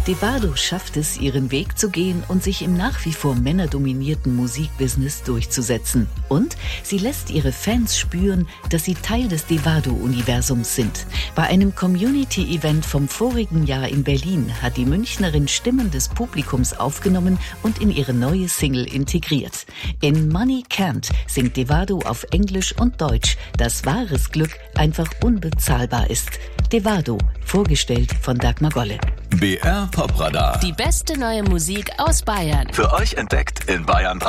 Devado schafft es, ihren Weg zu gehen und sich im nach wie vor männerdominierten Musikbusiness durchzusetzen. Und sie lässt ihre Fans spüren, dass sie Teil des Devado-Universums sind. Bei einem Community-Event vom vorigen Jahr in Berlin hat die Münchnerin Stimmen des Publikums aufgenommen und in ihre neue Single integriert. In Money Can't singt Devado auf Englisch und Deutsch, dass wahres Glück einfach unbezahlbar ist. Devado, vorgestellt von Dagmar Golle. BR Popradar. Die beste neue Musik aus Bayern. Für euch entdeckt in Bayern 3.